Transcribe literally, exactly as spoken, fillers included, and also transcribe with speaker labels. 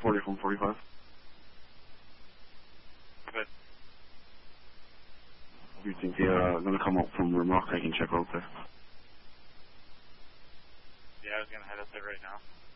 Speaker 1: forty-one forty-five.
Speaker 2: Good.
Speaker 1: You think they're uh, going to come up from Rimrock? I can check out there.
Speaker 2: Yeah, I was going to head up there right now.